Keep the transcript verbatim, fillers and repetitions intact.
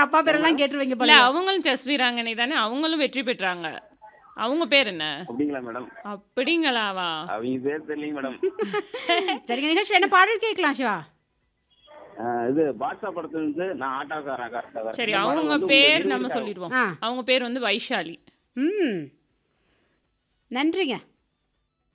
அப்பா பேரெல்லாம் கேட்டுருவீங்க இல்ல போலயே. அவங்களும் செஸ் வீராங்கனை தானே, அவங்களும் வெற்றி பெற்றாங்க. அவங்க பேர் என்ன? அப்படிங்களா மேடம்? அப்படிங்களாவா? அவங்க பேர் தெரியலைங்க மேடம். சரிங்க, நிகழ்ச்சியில என்ன பாடல் கேட்கலாம் சிவா? ஆ, இது பாட்ஷா படத்துல இருந்து நான் ஆட்டோக்காரன் கரெக்டாக சரி, இந்த பாடல் அவங்க வந்து உங்க பேர் நம்ம இருவருக்காக. சொல்லிடுவோம். ஆ அவங்க பேர் வந்து வைஷாலி. ம் நன்றிங்க.